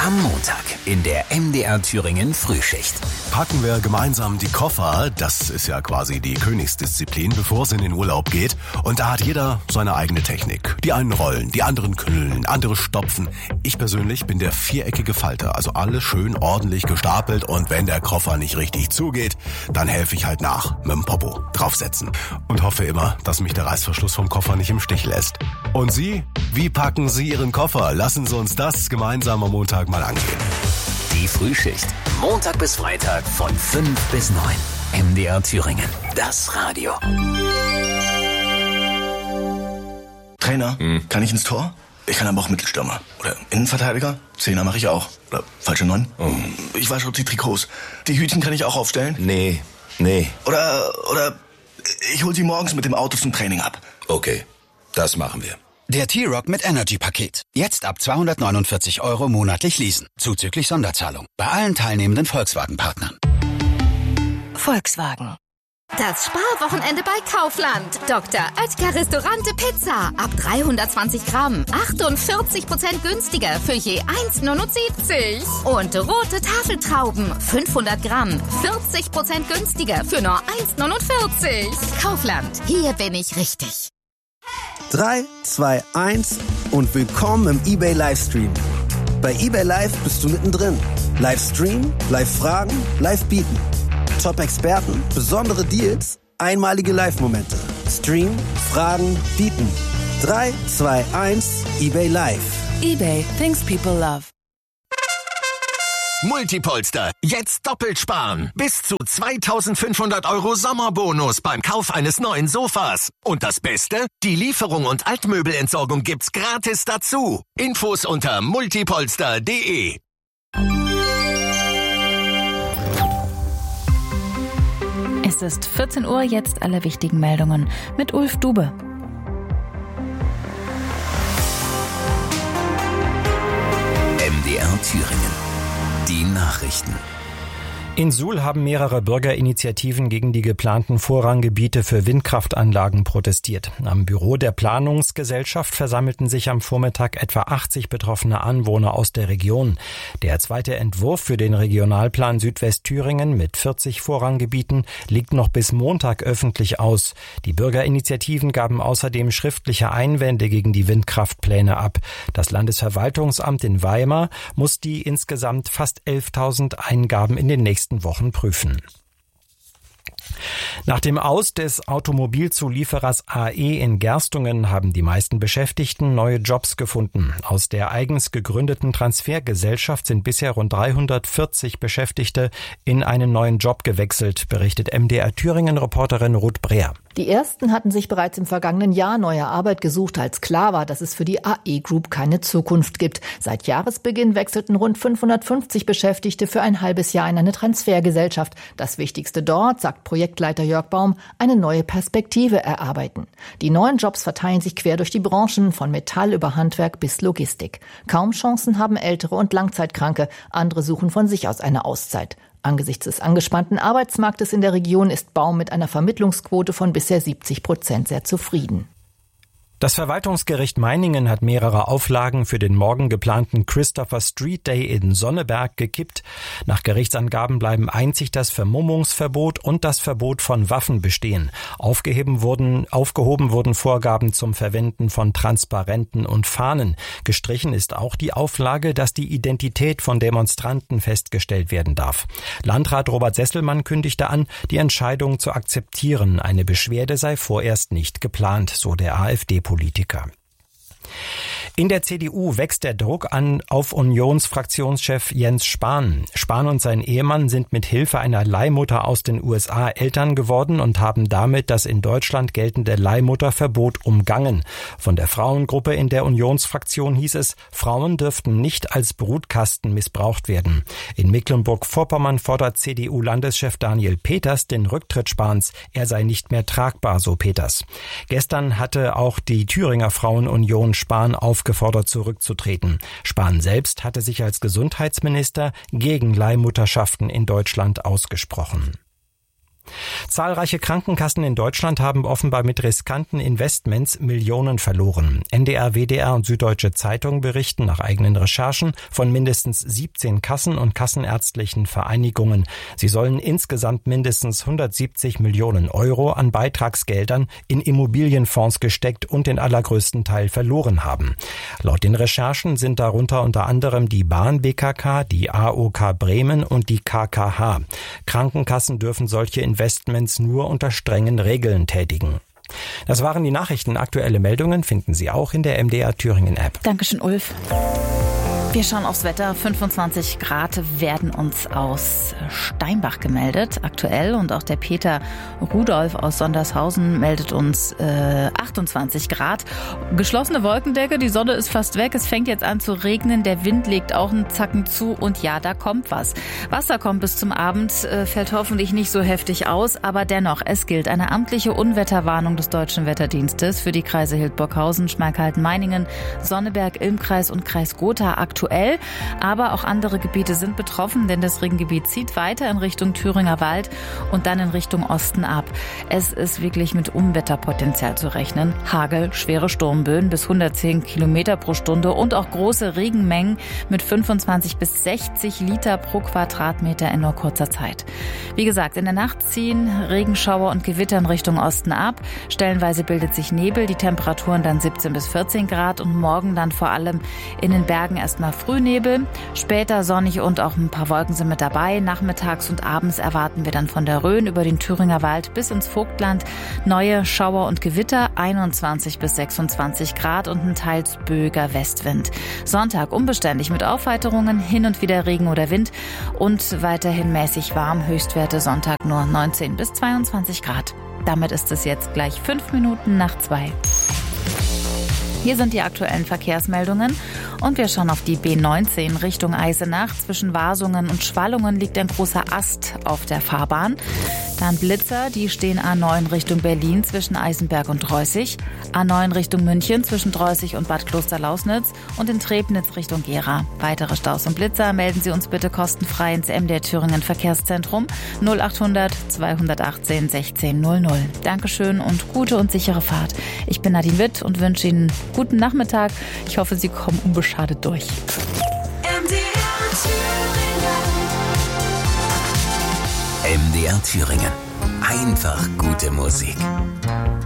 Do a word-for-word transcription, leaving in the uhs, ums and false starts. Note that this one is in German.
Am Montag in der M D R Thüringen Frühschicht. Packen wir gemeinsam die Koffer, das ist ja quasi die Königsdisziplin, bevor es in den Urlaub geht. Und da hat jeder seine eigene Technik. Die einen rollen, die anderen knüllen, andere stopfen. Ich persönlich bin der viereckige Falter, also alles schön ordentlich gestapelt. Und wenn der Koffer nicht richtig zugeht, dann helfe ich halt nach, mit dem Popo draufsetzen. Und hoffe immer, dass mich der Reißverschluss vom Koffer nicht im Stich lässt. Und Sie? Wie packen Sie Ihren Koffer? Lassen Sie uns das gemeinsam am Montag mal angehen. Die Frühschicht. Montag bis Freitag von fünf bis neun. M D R Thüringen. Das Radio. Trainer, hm. kann ich ins Tor? Ich kann aber auch Mittelstürmer. Oder Innenverteidiger? Zehner mache ich auch. Oder falsche Neun? Oh. Ich wasche auch die Trikots. Die Hütchen kann ich auch aufstellen? Nee, nee. Oder, oder ich hol sie morgens mit dem Auto zum Training ab. Okay, das machen wir. Der T-Rock mit Energy-Paket. Jetzt ab zweihundertneunundvierzig Euro monatlich leasen. Zuzüglich Sonderzahlung. Bei allen teilnehmenden Volkswagen-Partnern. Volkswagen. Das Sparwochenende bei Kaufland. Doktor Oetker Restaurante Pizza. Ab dreihundertzwanzig Gramm. achtundvierzig Prozent günstiger für je eins Komma neunundsiebzig. Und rote Tafeltrauben. fünfhundert Gramm. vierzig Prozent günstiger für nur eins Komma neunundvierzig. Kaufland. Hier bin ich richtig. drei, zwei, eins und willkommen im eBay Livestream. Bei eBay Live bist du mittendrin. Livestream, Live-Fragen, Live-Bieten. Top-Experten, besondere Deals, einmalige Live-Momente. Stream, Fragen, Bieten. drei, zwei, eins, eBay Live. eBay, things people love. Multipolster. Jetzt doppelt sparen. Bis zu zweitausendfünfhundert Euro Sommerbonus beim Kauf eines neuen Sofas. Und das Beste? Die Lieferung und Altmöbelentsorgung gibt's gratis dazu. Infos unter multipolster punkt de. Es ist vierzehn Uhr, jetzt alle wichtigen Meldungen mit Ulf Dube. M D R Thüringen. Die Nachrichten. In Suhl haben mehrere Bürgerinitiativen gegen die geplanten Vorranggebiete für Windkraftanlagen protestiert. Am Büro der Planungsgesellschaft versammelten sich am Vormittag etwa achtzig betroffene Anwohner aus der Region. Der zweite Entwurf für den Regionalplan Südwestthüringen mit vierzig Vorranggebieten liegt noch bis Montag öffentlich aus. Die Bürgerinitiativen gaben außerdem schriftliche Einwände gegen die Windkraftpläne ab. Das Landesverwaltungsamt in Weimar muss die insgesamt fast elftausend Eingaben in den nächsten Wochen prüfen. Nach dem Aus des Automobilzulieferers A E in Gerstungen haben die meisten Beschäftigten neue Jobs gefunden. Aus der eigens gegründeten Transfergesellschaft sind bisher rund dreihundertvierzig Beschäftigte in einen neuen Job gewechselt, berichtet M D R Thüringen-Reporterin Ruth Breer. Die ersten hatten sich bereits im vergangenen Jahr neue Arbeit gesucht, als klar war, dass es für die A E Group keine Zukunft gibt. Seit Jahresbeginn wechselten rund fünfhundertfünfzig Beschäftigte für ein halbes Jahr in eine Transfergesellschaft. Das Wichtigste dort, sagt Projektleiter Jörg Baum, eine neue Perspektive erarbeiten. Die neuen Jobs verteilen sich quer durch die Branchen, von Metall über Handwerk bis Logistik. Kaum Chancen haben Ältere und Langzeitkranke, andere suchen von sich aus eine Auszeit. Angesichts des angespannten Arbeitsmarktes in der Region ist Baum mit einer Vermittlungsquote von bisher siebzig Prozent sehr zufrieden. Das Verwaltungsgericht Meiningen hat mehrere Auflagen für den morgen geplanten Christopher Street Day in Sonneberg gekippt. Nach Gerichtsangaben bleiben einzig das Vermummungsverbot und das Verbot von Waffen bestehen. Aufgehoben wurden, aufgehoben wurden Vorgaben zum Verwenden von Transparenten und Fahnen. Gestrichen ist auch die Auflage, dass die Identität von Demonstranten festgestellt werden darf. Landrat Robert Sesselmann kündigte an, die Entscheidung zu akzeptieren. Eine Beschwerde sei vorerst nicht geplant, so der AfD-Politiker. In der C D U wächst der Druck an auf Unionsfraktionschef Jens Spahn. Spahn und sein Ehemann sind mit Hilfe einer Leihmutter aus den U S A Eltern geworden und haben damit das in Deutschland geltende Leihmutterverbot umgangen. Von der Frauengruppe in der Unionsfraktion hieß es, Frauen dürften nicht als Brutkasten missbraucht werden. In Mecklenburg-Vorpommern fordert C D U-Landeschef Daniel Peters den Rücktritt Spahns. Er sei nicht mehr tragbar, so Peters. Gestern hatte auch die Thüringer Frauenunion Spahn aufgefordert, zurückzutreten. Spahn selbst hatte sich als Gesundheitsminister gegen Leihmutterschaften in Deutschland ausgesprochen. Zahlreiche Krankenkassen in Deutschland haben offenbar mit riskanten Investments Millionen verloren. N D R, W D R und Süddeutsche Zeitung berichten nach eigenen Recherchen von mindestens siebzehn Kassen und kassenärztlichen Vereinigungen. Sie sollen insgesamt mindestens hundertsiebzig Millionen Euro an Beitragsgeldern in Immobilienfonds gesteckt und den allergrößten Teil verloren haben. Laut den Recherchen sind darunter unter anderem die Bahn B K K, die A O K Bremen und die K K H. Krankenkassen dürfen solche Investments nur unter strengen Regeln tätigen. Das waren die Nachrichten. Aktuelle Meldungen finden Sie auch in der M D R Thüringen App. Dankeschön, Ulf. Wir schauen aufs Wetter. fünfundzwanzig Grad werden uns aus Steinbach gemeldet, aktuell. Und auch der Peter Rudolf aus Sondershausen meldet uns äh, achtundzwanzig Grad. Geschlossene Wolkendecke, die Sonne ist fast weg. Es fängt jetzt an zu regnen. Der Wind legt auch einen Zacken zu. Und ja, da kommt was. Was da kommt bis zum Abend, äh, fällt hoffentlich nicht so heftig aus. Aber dennoch, es gilt eine amtliche Unwetterwarnung des Deutschen Wetterdienstes für die Kreise Hildburghausen, Schmalkalden-Meiningen, Sonneberg, Ilmkreis und Kreis Gotha aktuell. Aber auch andere Gebiete sind betroffen, denn das Regengebiet zieht weiter in Richtung Thüringer Wald und dann in Richtung Osten ab. Es ist wirklich mit Unwetterpotenzial zu rechnen. Hagel, schwere Sturmböen bis hundertzehn Kilometer pro Stunde und auch große Regenmengen mit fünfundzwanzig bis sechzig Liter pro Quadratmeter in nur kurzer Zeit. Wie gesagt, in der Nacht ziehen Regenschauer und Gewitter in Richtung Osten ab. Stellenweise bildet sich Nebel, die Temperaturen dann siebzehn bis vierzehn Grad und morgen dann vor allem in den Bergen erstmal Frühnebel, später sonnig und auch ein paar Wolken sind mit dabei. Nachmittags und abends erwarten wir dann von der Rhön über den Thüringer Wald bis ins Vogtland neue Schauer und Gewitter, einundzwanzig bis sechsundzwanzig Grad und ein teils böiger Westwind. Sonntag unbeständig mit Aufheiterungen, hin und wieder Regen oder Wind und weiterhin mäßig warm. Höchstwerte Sonntag nur neunzehn bis zweiundzwanzig Grad. Damit ist es jetzt gleich fünf Minuten nach zwei. Hier sind die aktuellen Verkehrsmeldungen und wir schauen auf die B neunzehn Richtung Eisenach. Zwischen Wasungen und Schwallungen liegt ein großer Ast auf der Fahrbahn. Dann Blitzer, die stehen A neun Richtung Berlin zwischen Eisenberg und Dreußig, A neun Richtung München zwischen Dreußig und Bad Klosterlausnitz und in Trebnitz Richtung Gera. Weitere Staus und Blitzer melden Sie uns bitte kostenfrei ins M D R Thüringen Verkehrszentrum null achthundert zweihundertachtzehn sechzehn null null. Dankeschön und gute und sichere Fahrt. Ich bin Nadine Witt und wünsche Ihnen guten Nachmittag. Ich hoffe, Sie kommen unbeschadet durch. M D R Thüringen. M D R Thüringen. Einfach gute Musik.